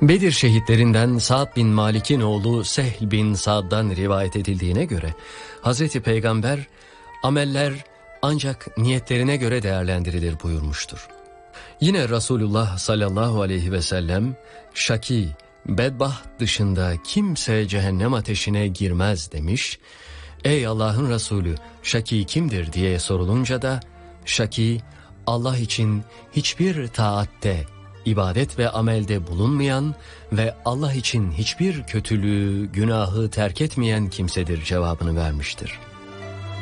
Bedir şehitlerinden Sa'd bin Malik'in oğlu Sehl bin Sa'd'dan rivayet edildiğine göre Hazreti Peygamber ameller ancak niyetlerine göre değerlendirilir buyurmuştur. Yine Resulullah sallallahu aleyhi ve sellem şaki, bedbaht dışında kimse cehennem ateşine girmez demiş. Ey Allah'ın Resulü, şaki kimdir diye sorulunca da şaki Allah için hiçbir taatte, ibadet ve amelde bulunmayan ve Allah için hiçbir kötülüğü, günahı terk etmeyen kimsedir cevabını vermiştir.